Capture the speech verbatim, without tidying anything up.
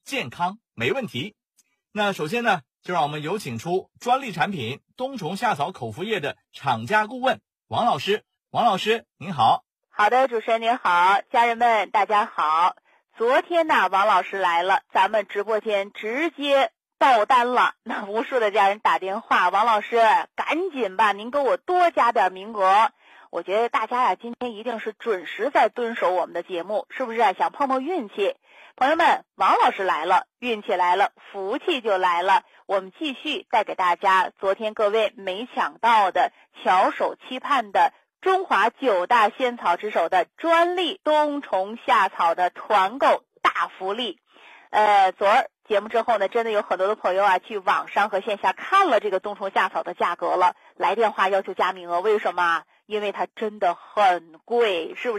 健康没问题。那首先呢，就让我们有请出专利产品冬虫夏草口服液的厂家顾问王老师。王老师您好。 好的，主持人您好，家人们大家好。昨天呢，王老师来了，咱们直播间直接爆单了，那无数的家人打电话，王老师赶紧吧，您给我多加点名额。我觉得大家呀，今天一定是准时在蹲守我们的节目，是不是啊？想碰碰运气？朋友们，王老师来了，运气来了，福气就来了。我们继续带给大家昨天各位没抢到的、翘首期盼的中华九大仙草之首的专利冬虫夏草的团购大福利。呃，昨儿节目之后呢，真的有很多的朋友啊，去网上和线下看了这个冬虫夏草的价格了，来电话要求加名额。为什么？因为它真的很贵，是不是？